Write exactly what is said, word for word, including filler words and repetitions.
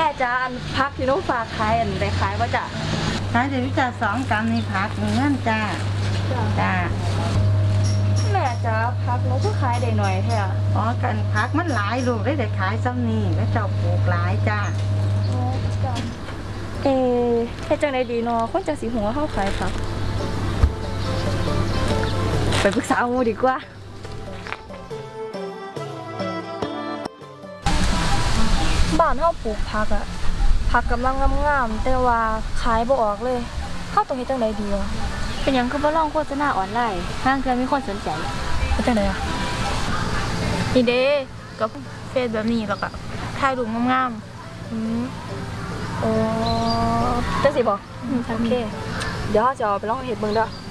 จ้าอันพักที่น้องฝากขายอันได้ขายว่าจ้ะขายเดี๋ยวจะสองกรัมนี่ผักเงินจ้าจ้าแม่จ้าพักน้องก็ขายได้หน่อยแท้อ๋อกันผักมันหลายลูกได้แต่ขายซ้ำนี่แล้วเจ้าปลูกหลายจ้าอ๋อจ้าเอเฮ็ดจังไดดีเนาะคนจะสิหัวเข้าขายผักไปปรึกษาหมู่ดีกว่าบ้านเฮาปลูกผักอะผักกำลังงามๆแต่ว่าขายบ่ออกเลยเฮาต้องเฮ็ดจังไดดีวะเป็นหยังคือบ่ลองโฆษณาออนไลน์ทางเทื่อมีคนสนใจเป็นจังไดอะนี่เด้ก็เฟซแบบนี้แล้วก็ถ่ายรูปงามๆอืมโอ้จังสิบ่โอเคเดี๋ยวเฮาจะเอาไปลองเฮ็ดเบิ่งเด้อ